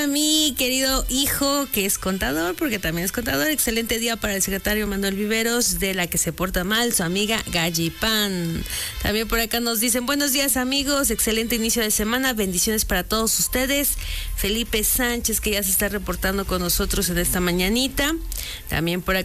Mi querido hijo, que es contador, porque también es contador. Excelente día para el secretario Manuel Viveros, de La que se porta mal, su amiga Gallipan. También por acá nos dicen: buenos días, amigos, excelente inicio de semana, bendiciones para todos ustedes. Felipe Sánchez, que ya se está reportando con nosotros en esta mañanita. También por acá